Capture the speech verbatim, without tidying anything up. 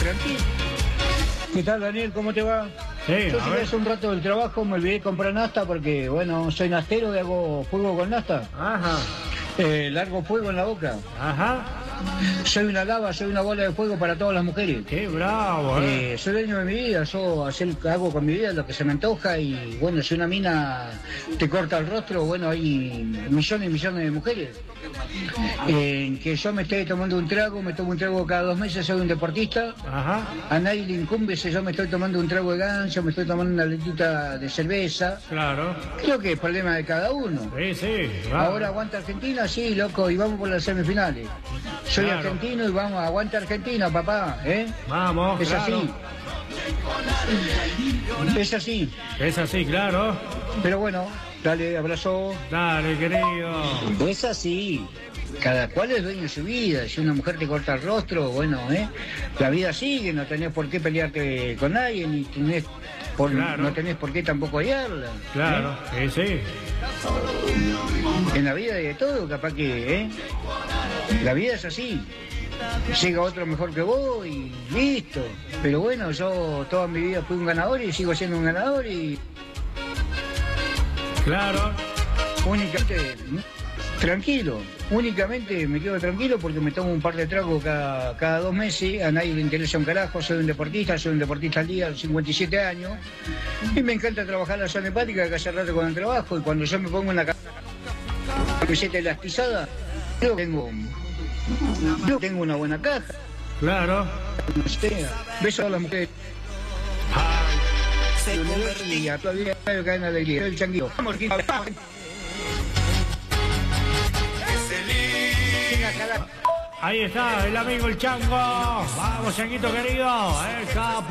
tranquilo. ¿Qué tal, Daniel? ¿Cómo te va? Sí, Yo a llegué ver. hace un rato del trabajo, me olvidé de comprar nafta porque, bueno, soy nastero y hago fuego con nafta. Ajá, Eh, largo fuego en la boca. ajá. Soy una lava, soy una bola de fuego para todas las mujeres. Qué bravo, ¿eh? Eh, soy dueño de mi vida, yo hacer, hago con mi vida lo que se me antoja y bueno, si una mina te corta el rostro, bueno, hay millones y millones de mujeres. Eh, que yo me esté tomando un trago, me tomo un trago cada dos meses, soy un deportista. Ajá. A nadie le incumbe si yo me estoy tomando un trago de ganso, me estoy tomando una letita de cerveza. Claro. Creo que es problema de cada uno. Sí, sí. Vamos. Ahora aguanta Argentina, sí, loco, y vamos por las semifinales. Soy Claro. argentino y vamos, aguanta Argentina, papá, ¿eh? Vamos, Es claro. así. Es así. Es así, claro. Pero bueno, dale, abrazo. Dale, querido. Es así. Cada cual es dueño de su vida. Si una mujer te corta el rostro, bueno, ¿eh? La vida sigue, no tenés por qué pelearte con nadie, ni tenés por, Claro. no tenés por qué tampoco odiarla. Claro, ¿eh? sí, sí. En la vida hay de todo, capaz que, ¿eh? La vida es así. Llega otro mejor que vos y listo. Pero bueno, yo toda mi vida fui un ganador y sigo siendo un ganador y Claro. únicamente tranquilo. Únicamente me quedo tranquilo porque me tomo un par de tragos cada, cada dos meses. A nadie le interesa un carajo. Soy un deportista, soy un deportista al día, a los cincuenta y siete años. Y me encanta trabajar la zona hepática, que hace rato con el trabajo. Y cuando yo me pongo en la camiseta elastizada, yo tengo, yo tengo una buena caja. Claro. No sé, beso a las mujeres. Y a todavía caen alegría. El changuito. Vamos, Riquito. Ahí está el amigo el Chango. Vamos, Changuito querido. El capo.